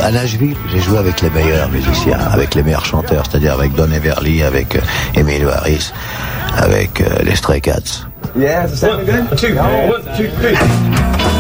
À Nashville, j'ai joué avec les meilleurs musiciens, avec les meilleurs chanteurs, c'est-à-dire avec Don Everly, avec Emilio Harris, avec les Stray Cats. Yeah, is the sound good? 1, 2, 3.